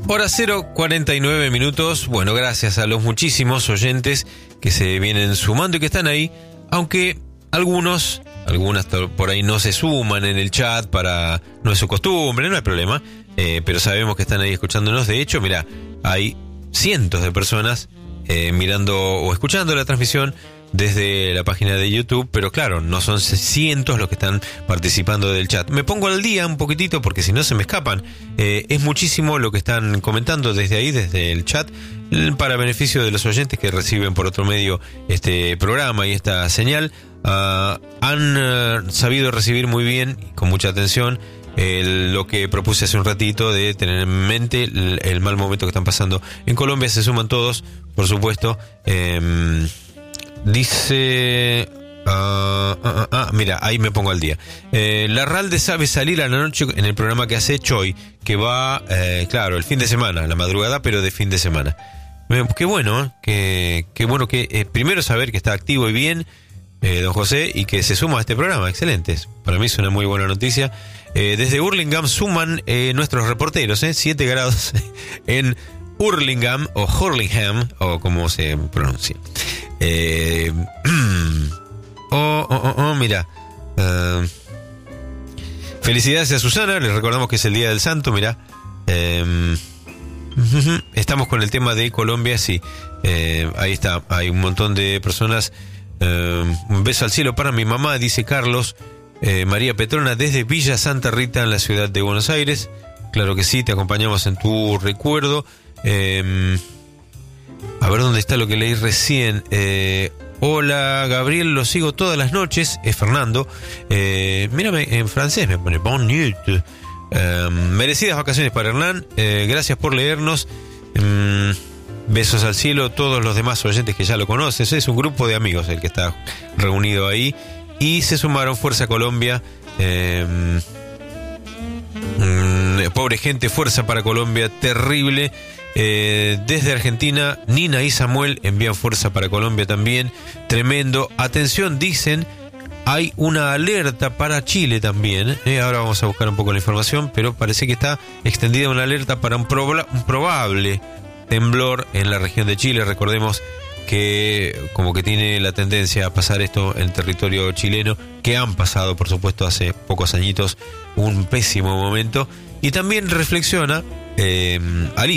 Hora 0:49 minutos. Bueno, gracias a los muchísimos oyentes que se vienen sumando y que están ahí, aunque algunas por ahí no se suman en el chat, no es su costumbre, no hay problema, pero sabemos que están ahí escuchándonos. De hecho, mira, hay cientos de personas mirando o escuchando la transmisión desde la página de YouTube, pero claro, no son cientos los que están participando del chat. Me pongo al día un poquitito porque si no se me escapan. Es muchísimo lo que están comentando desde ahí, desde el chat, para beneficio de los oyentes que reciben por otro medio este programa y esta señal. Han sabido recibir muy bien y con mucha atención lo que propuse hace un ratito de tener en mente el mal momento que están pasando en Colombia. Se suman todos, por supuesto. Dice... mira, ahí me pongo al día. Larralde sabe salir a la noche en el programa que hace Choi, que va, claro, el fin de semana, la madrugada, pero de fin de semana. Qué bueno, qué bueno que primero saber que está activo y bien, don José, y que se suma a este programa. Excelente. Para mí es una muy buena noticia. Desde Hurlingham suman nuestros reporteros, 7 grados en Hurlingham o como se pronuncia. Mira. Felicidades a Susana, les recordamos que es el Día del Santo, mira. Estamos con el tema de Colombia, sí. Ahí está, hay un montón de personas. Un beso al cielo para mi mamá, dice Carlos. María Petrona desde Villa Santa Rita en la ciudad de Buenos Aires. Claro que sí, te acompañamos en tu recuerdo. A ver dónde está lo que leí recién. Hola Gabriel, lo sigo todas las noches. Es Fernando. Mírame en francés, me pone bon nuit. Merecidas vacaciones para Hernán. Gracias por leernos. Besos al cielo. Todos los demás oyentes que ya lo conoces. Es un grupo de amigos el que está reunido ahí. Y se sumaron Fuerza Colombia. Pobre gente, Fuerza para Colombia, terrible. Desde Argentina, Nina y Samuel envían Fuerza para Colombia también. Tremendo. Atención, dicen, hay una alerta para Chile también. Ahora vamos a buscar un poco la información, pero parece que está extendida una alerta para un probable temblor en la región de Chile. Recordemos que como que tiene la tendencia a pasar esto en territorio chileno, que han pasado, por supuesto, hace pocos añitos un pésimo momento. Y también reflexiona Alicia.